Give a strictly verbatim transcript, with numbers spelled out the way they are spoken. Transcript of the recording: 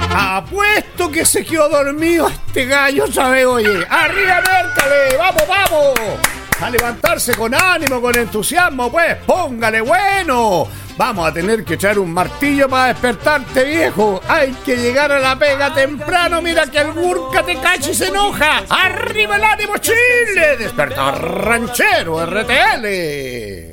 Apuesto que se quedó dormido este gallo, ¿sabes? Oye, arriba, Mércale, vamos, vamos. A levantarse con ánimo, con entusiasmo, pues, póngale bueno. Vamos a tener que echar un martillo para despertarte, viejo. Hay que llegar a la pega temprano. Mira que el Gurka te cacha y se enoja. ¡Arriba el ánimo, Chile! ¡Despertar ranchero R T L!